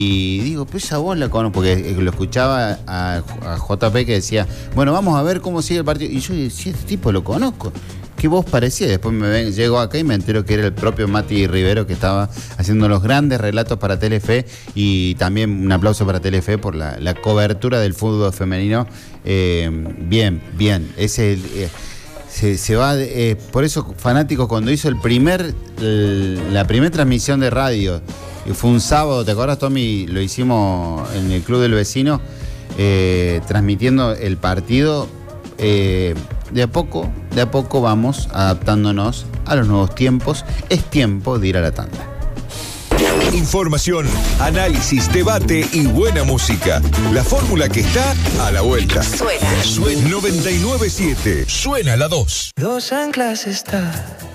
Y digo, pues esa voz la conozco, porque lo escuchaba a JP que decía, bueno, vamos a ver cómo sigue el partido. Y yo decía, este tipo lo conozco. ¿Qué voz parecía? Después llego acá y me entero que era el propio Mati Rivero, que estaba haciendo los grandes relatos para Telefe, y también un aplauso para Telefe por la cobertura del fútbol femenino. Bien. Se va, por eso, fanáticos, cuando hizo la primera transmisión de radio, fue un sábado, ¿te acuerdas, Tommy? Lo hicimos en el Club del Vecino, transmitiendo el partido. De a poco vamos adaptándonos a los nuevos tiempos. Es tiempo de ir a la tanda. Información, análisis, debate y buena música. La fórmula que está a la vuelta. Suena 99.7. Suena la 2. Dos anclas está